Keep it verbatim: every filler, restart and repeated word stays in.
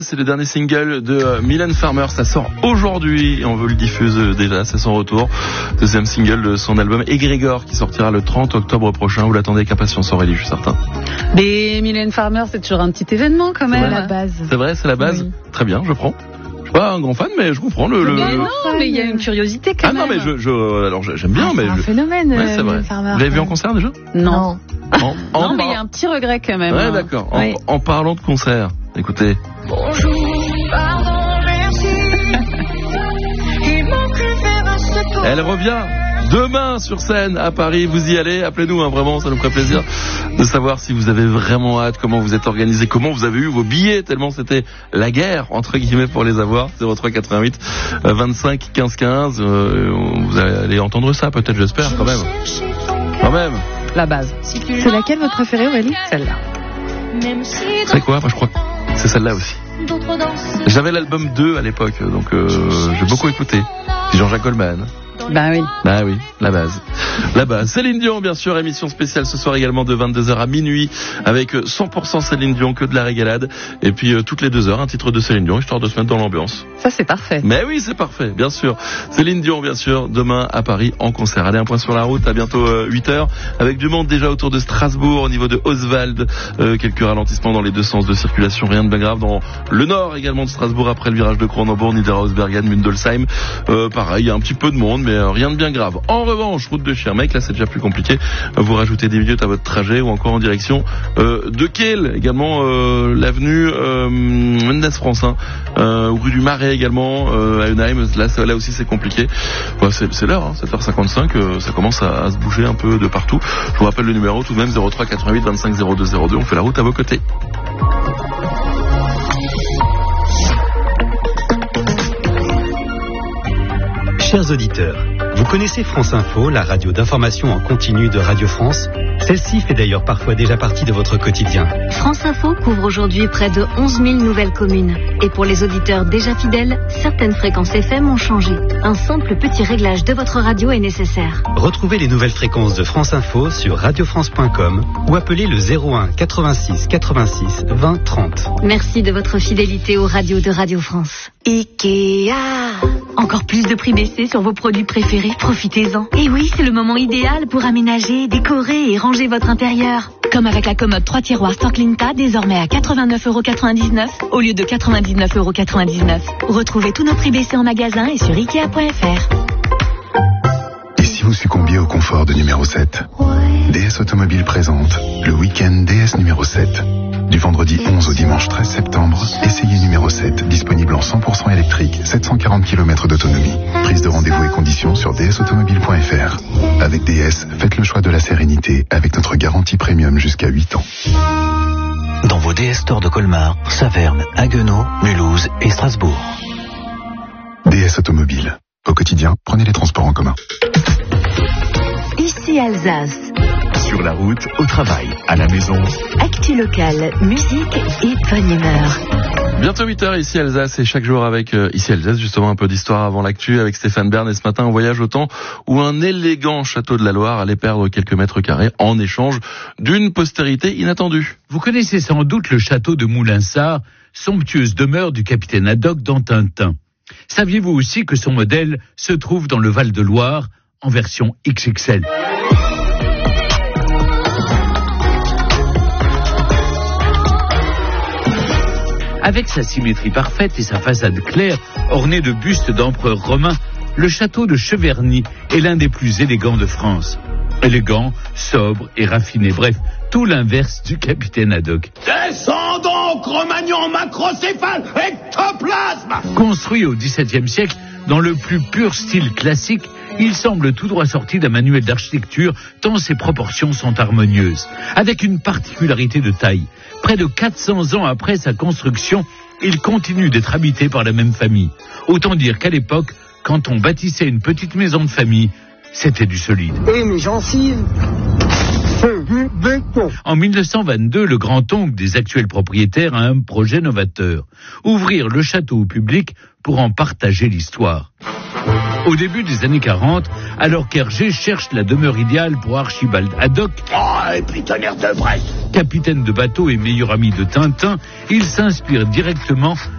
C'est le dernier single de euh, Mylène Farmer, ça sort aujourd'hui et on veut le diffuser déjà, c'est son retour. Deuxième single de son album Égrégore qui sortira le trente octobre prochain. Vous l'attendez avec impatience, Aurélie, je suis certain. Mais Mylène Farmer, c'est toujours un petit événement quand même. C'est la base. C'est vrai, c'est la base. Oui. Très bien, je prends. Je suis pas un grand fan, mais je comprends le. le... Mais non, mais il y a une curiosité quand ah, même. Ah non, mais je, je alors j'aime bien, ah, mais c'est un je... phénomène. Ouais, c'est vrai. Farmer, vous l'avez vu en concert déjà? Non. En, en non, mais il y a un petit regret quand même. Ouais, hein. d'accord. En, oui. en parlant de concert, écoutez. Bonjour, pardon, merci. Il manque le verre à ce pot. Elle revient demain sur scène à Paris. Vous y allez, appelez-nous, hein, vraiment, ça nous ferait plaisir de savoir si vous avez vraiment hâte, comment vous êtes organisé, comment vous avez eu vos billets, tellement c'était la guerre, entre guillemets, pour les avoir. zéro trois quatre-vingt-huit vingt-cinq quinze quinze. Euh, vous allez entendre ça, peut-être, j'espère, quand même. Quand même. La base. C'est laquelle votre préférée, Aurélie? Celle-là. C'est quoi? Moi, je crois que c'est celle-là aussi. J'avais l'album deux à l'époque, donc euh, j'ai beaucoup écouté. C'est Jean-Jacques Goldman. Bah oui. Bah oui, la base. La base. Céline Dion, bien sûr, émission spéciale ce soir également de vingt-deux heures à minuit avec cent pour cent Céline Dion, que de la régalade. Et puis euh, toutes les deux heures, un titre de Céline Dion, histoire de se mettre dans l'ambiance. Ça, c'est parfait. Mais oui, c'est parfait, bien sûr. Céline Dion, bien sûr, demain à Paris en concert. Allez, un point sur la route, à bientôt euh, huit heures. Avec du monde déjà autour de Strasbourg, au niveau de Oswald. Euh, quelques ralentissements dans les deux sens de circulation, rien de bien grave. Dans le nord également de Strasbourg, après le virage de Cronenbourg, Niederhausbergen, Mundolsheim. Euh, pareil, il y a un petit peu de monde, mais euh, rien de bien grave. En revanche, route de Schirmeck, là c'est déjà plus compliqué. Vous rajoutez des minutes à votre trajet ou encore en direction euh, de Kiel, également euh, l'avenue euh, Mendes France, hein, euh, rue du Marais également, euh, à Eunheim. Là, là aussi c'est compliqué. Ouais, c'est, c'est l'heure, hein, sept heures cinquante-cinq, euh, ça commence à, à se bouger un peu de partout. Je vous rappelle le numéro tout de même zéro trois quatre-vingt-huit vingt-cinq zéro deux zéro deux. On fait la route à vos côtés. Chers auditeurs, vous connaissez France Info, la radio d'information en continu de Radio France? Celle-ci fait d'ailleurs parfois déjà partie de votre quotidien. France Info couvre aujourd'hui près de onze mille nouvelles communes. Et pour les auditeurs déjà fidèles, certaines fréquences F M ont changé. Un simple petit réglage de votre radio est nécessaire. Retrouvez les nouvelles fréquences de France Info sur radio france point com ou appelez le zéro un quatre-vingt-six quatre-vingt-six vingt trente. Merci de votre fidélité aux radios de Radio France. Ikea. Encore plus de prix baissés sur vos produits préférés, profitez-en. Et oui, c'est le moment idéal pour aménager, décorer et ranger votre intérieur. Comme avec la commode trois tiroirs Storklinta, désormais à quatre-vingt-neuf euros quatre-vingt-dix-neuf au lieu de quatre-vingt-dix-neuf euros quatre-vingt-dix-neuf. Retrouvez tous nos prix baissés en magasin et sur ikea point f r. Et si vous succombiez au confort de numéro sept? D S Automobile présente le week-end D S numéro sept. Du vendredi onze au dimanche treize septembre, essayez numéro sept, disponible en cent pour cent électrique, sept cent quarante kilomètres d'autonomie. Prise de rendez-vous et conditions sur d s automobile point f r. Avec D S, faites le choix de la sérénité avec notre garantie premium jusqu'à huit ans. Dans vos D S Stores de Colmar, Saverne, Haguenau, Mulhouse et Strasbourg. D S Automobile. Au quotidien, prenez les transports en commun. Ici Alsace. Sur la route, au travail, à la maison. Actu locale, musique et bonne humeur. Bientôt huit heures ici Alsace et chaque jour avec euh, ici Alsace, justement un peu d'histoire avant l'actu avec Stéphane Bern. Et ce matin, on voyage au temps où un élégant château de la Loire allait perdre quelques mètres carrés en échange d'une postérité inattendue. Vous connaissez sans doute le château de Moulinsart, somptueuse demeure du capitaine Haddock dans Tintin. Saviez-vous aussi que son modèle se trouve dans le Val-de-Loire en version X X L? Avec sa symétrie parfaite et sa façade claire, ornée de bustes d'empereurs romains, le château de Cheverny est l'un des plus élégants de France. Élégant, sobre et raffiné, bref, tout l'inverse du capitaine Haddock. Descendons, Cro-Magnon, macrocéphale, ectoplasme! Construit au dix-septième siècle, dans le plus pur style classique, il semble tout droit sorti d'un manuel d'architecture tant ses proportions sont harmonieuses. Avec une particularité de taille. Près de quatre cents ans après sa construction, il continue d'être habité par la même famille. Autant dire qu'à l'époque, quand on bâtissait une petite maison de famille, c'était du solide. Et mes gencives, c'est du béton. En mille neuf cent vingt-deux, le grand-oncle des actuels propriétaires a un projet novateur. Ouvrir le château au public pour en partager l'histoire. Au début des années quarante, alors qu'Hergé cherche la demeure idéale pour Archibald Haddock, oh, et puis tonnerre de Brest, capitaine de bateau et meilleur ami de Tintin, il s'inspire directement